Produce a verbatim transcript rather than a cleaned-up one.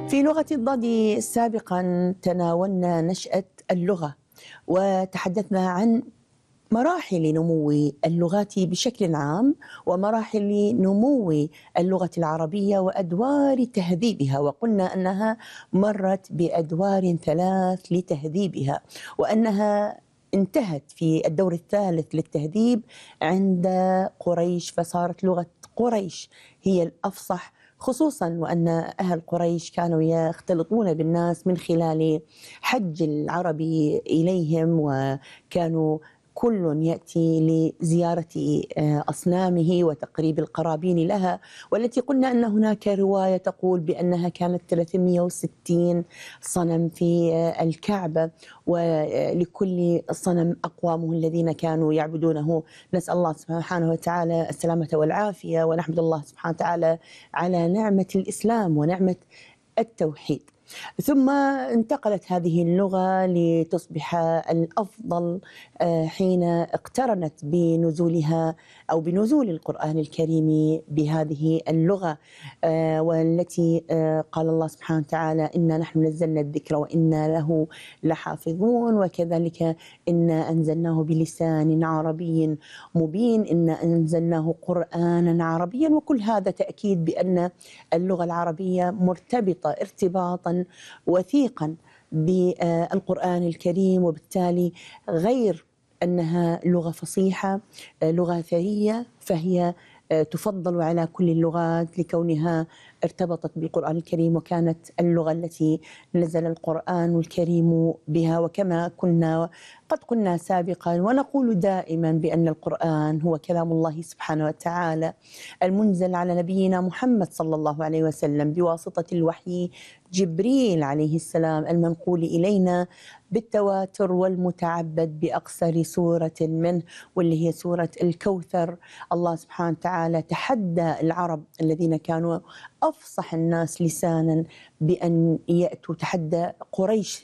في لغة الضاد سابقا تناولنا نشأة اللغة وتحدثنا عن مراحل نمو اللغات بشكل عام ومراحل نمو اللغة العربية وأدوار تهذيبها، وقلنا أنها مرت بأدوار ثلاث لتهذيبها، وأنها انتهت في الدور الثالث للتهذيب عند قريش، فصارت لغة قريش هي الأفصح، خصوصا وأن أهل قريش كانوا يختلطون بالناس من خلال حج العربي إليهم، وكانوا كل يأتي لزيارة أصنامه وتقريب القرابين لها، والتي قلنا أن هناك رواية تقول بأنها كانت ثلاثمئة وستين صنم في الكعبة، ولكل صنم أقوامه الذين كانوا يعبدونه. نسأل الله سبحانه وتعالى السلامة والعافية، ونحمد الله سبحانه وتعالى على نعمة الإسلام ونعمة التوحيد. ثم انتقلت هذه اللغة لتصبح الأفضل حين اقترنت بنزولها أو بنزول القرآن الكريم بهذه اللغة، والتي قال الله سبحانه وتعالى: إنا نحن نزلنا الذكر وإنا له لحافظون، وكذلك إنا أنزلناه بلسان عربي مبين، إنا أنزلناه قرآنا عربيا. وكل هذا تأكيد بأن اللغة العربية مرتبطة ارتباطا وثيقا بالقرآن الكريم، وبالتالي غير أنها لغة فصيحة، لغة ثرية، فهي تفضل على كل اللغات لكونها ارتبطت بالقرآن الكريم، وكانت اللغة التي نزل القرآن الكريم بها. وكما كنا قد قلنا سابقا ونقول دائما بأن القرآن هو كلام الله سبحانه وتعالى المنزل على نبينا محمد صلى الله عليه وسلم بواسطة الوحي جبريل عليه السلام، المنقول إلينا بالتواتر والمتعبد بأقصر سورة منه، واللي هي سورة الكوثر. الله سبحانه وتعالى تحدى العرب الذين كانوا أفصح الناس لسانا بأن يأتوا، تحدى قريش